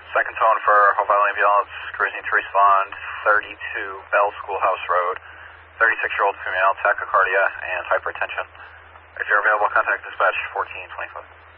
Second tone for Hope Valley Ambulance, cruising to respond, 32 Bell Schoolhouse Road, 36-year-old female, tachycardia and hypertension. If you're available, contact dispatch 1425.